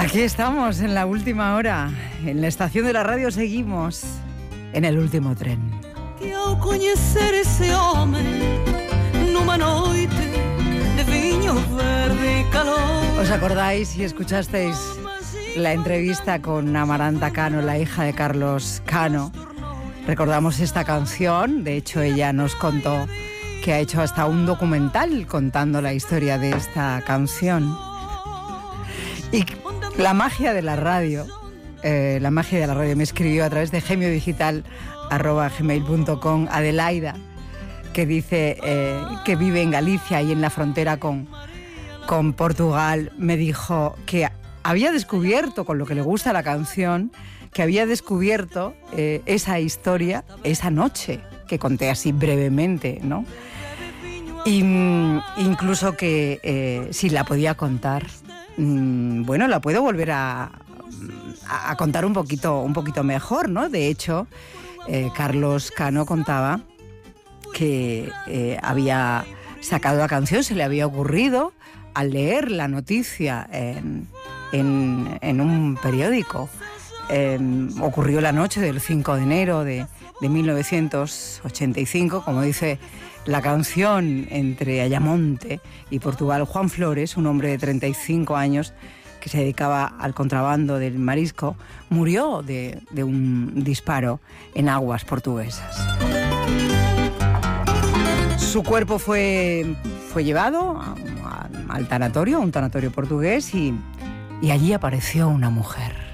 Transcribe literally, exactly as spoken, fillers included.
Aquí estamos en la última hora, en la estación de la radio seguimos, en el último tren. Que ao coñecer ese home nunha noite de viño verde e calor. ¿Os acordáis y escuchasteis la entrevista con Amaranta Cano, la hija de Carlos Cano? Recordamos esta canción, de hecho ella nos contó que ha hecho hasta un documental contando la historia de esta canción. Y la magia de la radio, eh, la magia de la radio me escribió a través de gemio digital arroba gmail punto com Adelaida, que dice eh, que vive en Galicia y en la frontera con, con Portugal. Me dijo que había descubierto, con lo que le gusta la canción, que había descubierto eh, esa historia esa noche, que conté así brevemente, ¿no? Y, incluso que eh, si la podía contar, mmm, bueno, la puedo volver a, a, a contar un poquito, un poquito mejor, ¿no? De hecho, eh, Carlos Cano contaba que eh, había sacado la canción, se le había ocurrido al leer la noticia en, en, en un periódico. Eh, ocurrió la noche del cinco de enero de, de mil novecientos ochenta y cinco, como dice la canción, entre Ayamonte y Portugal. Juan Flores, un hombre de treinta y cinco años que se dedicaba al contrabando del marisco, murió de, de un disparo en aguas portuguesas. Su cuerpo fue, fue llevado a, a, al tanatorio, un tanatorio portugués, y, y allí apareció una mujer.